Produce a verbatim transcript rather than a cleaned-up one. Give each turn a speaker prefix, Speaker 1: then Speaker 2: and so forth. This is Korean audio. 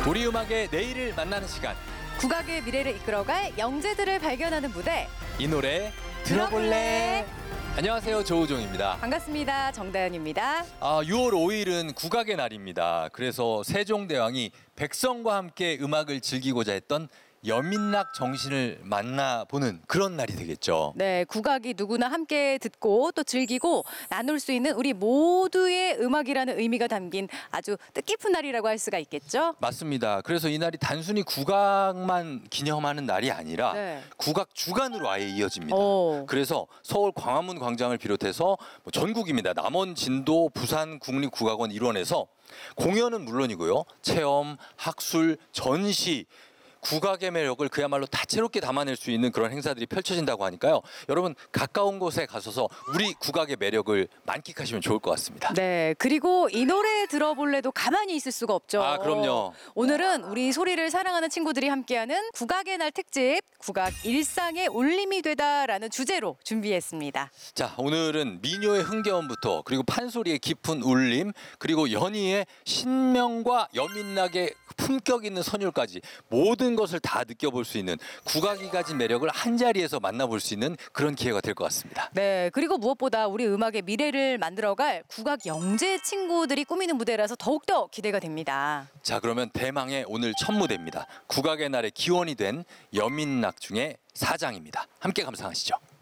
Speaker 1: 우리 음악의 내일을 만나는 시간.
Speaker 2: 국악의 미래를 이끌어갈 영재들을 발견하는 무대.
Speaker 1: 이 노래 들어볼래? 안녕하세요, 조우종입니다.
Speaker 2: 반갑습니다. 정다연입니다.
Speaker 1: 아, 유월 오일은 국악의 날입니다. 그래서 세종대왕이 백성과 함께 음악을 즐기고자 했던 여민락 정신을 만나보는 그런 날이 되겠죠.
Speaker 2: 네, 국악이 누구나 함께 듣고 또 즐기고 나눌 수 있는 우리 모두의 음악이라는 의미가 담긴 아주 뜻깊은 날이라고 할 수가 있겠죠.
Speaker 1: 맞습니다. 그래서 이 날이 단순히 국악만 기념하는 날이 아니라
Speaker 2: 네.
Speaker 1: 국악 주간으로 아예 이어집니다.
Speaker 2: 오.
Speaker 1: 그래서 서울 광화문 광장을 비롯해서 뭐 전국입니다. 남원, 진도, 부산 국립국악원 일원에서 공연은 물론이고요. 체험, 학술, 전시, 국악의 매력을 그야말로 다채롭게 담아낼 수 있는 그런 행사들이 펼쳐진다고 하니까요. 여러분 가까운 곳에 가셔서 우리 국악의 매력을 만끽하시면 좋을 것 같습니다.
Speaker 2: 네, 그리고 이 노래 들어볼래도 가만히 있을 수가 없죠.
Speaker 1: 아, 그럼요.
Speaker 2: 오늘은 우리 소리를 사랑하는 친구들이 함께하는 국악의 날 특집, 국악 일상의 울림이 되다라는 주제로 준비했습니다.
Speaker 1: 자, 오늘은 민요의 흥겨움부터 그리고 판소리의 깊은 울림 그리고 연희의 신명과 여민락의 품격 있는 선율까지 모든 것을 다 느껴볼 수 있는 국악이 가진 매력을 한자리에서 만나볼 수 있는 그런 기회가 될 것 같습니다.
Speaker 2: 네, 그리고 무엇보다 우리 음악의 미래를 만들어갈 국악 영재 친구들이 꾸미는 무대라서 더욱더 기대가 됩니다.
Speaker 1: 자, 그러면 대망의 오늘 첫 무대입니다. 국악의 날의 기원이 된 여민락 중에 사장입니다. 함께 감상하시죠.